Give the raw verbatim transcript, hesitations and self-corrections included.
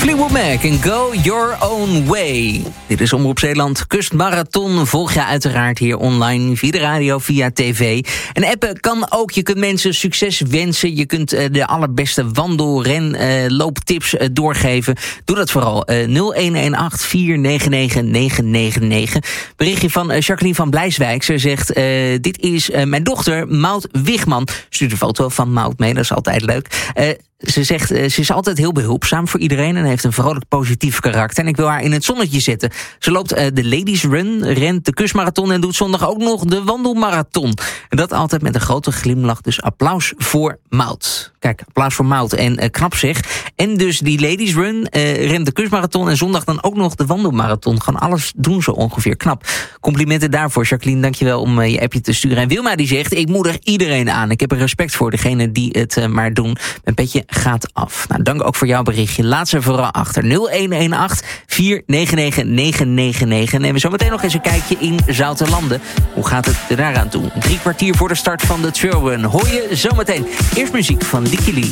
Fleetwood Mac en Go Your Own Way. Dit is Omroep Zeeland Kustmarathon. Volg je uiteraard hier online, via de radio, via tv. En appen kan ook. Je kunt mensen succes wensen. Je kunt uh, de allerbeste wandel, ren, uh, looptips uh, doorgeven. Doe dat vooral. Uh, nul een een acht vier negen negen negen negen negen. Berichtje van uh, Jacqueline van Blijswijk. Ze zegt, uh, dit is uh, mijn dochter, Maud Wigman. Stuurt een foto van Maud mee, dat is altijd leuk. Uh, Ze zegt, uh, ze is altijd heel behulpzaam voor iedereen en heeft een vrolijk positief karakter. En ik wil haar in het zonnetje zetten. Ze loopt uh, de Ladies Run, rent de kustmarathon en doet zondag ook nog de wandelmarathon. En dat altijd met een grote glimlach. Dus applaus voor Maud. Kijk, applaus voor Maud. En uh, knap zeg. En dus die Ladies Run, uh, rent de kustmarathon en zondag dan ook nog de wandelmarathon. Gewoon alles doen ze ongeveer. Knap. Complimenten daarvoor, Jacqueline. Dankjewel om uh, je appje te sturen. En Wilma die zegt, ik moedig iedereen aan. Ik heb er respect voor degene die het uh, maar doen. Mijn petje gaat af. Nou, dank ook voor jouw berichtje. Laat ze vooral achter. nul een een acht vier negen negen negen negen negen. Nemen we zo meteen nog eens een kijkje in Zoutelanden. Hoe gaat het er daaraan toe? Drie kwartier voor de start van de trailrun. Hoor je zometeen. Eerst muziek van Licky Lee.